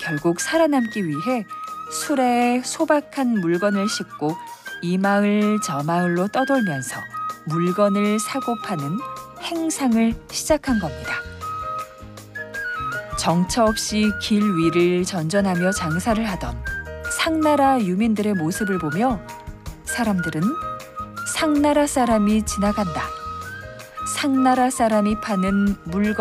결국 살아남기 위해 술에 소박한 물건을 싣고 이 마을 저 마을로 떠돌면서 물건을 사고 파는 행상을 시작한 겁니다. 정처 없이 길 위를 전전하며 장사를 하던 상나라 유민들의 모습을 보며 사람들은 상나라 사람이 지나간다. 상나라 사람이 파는 물건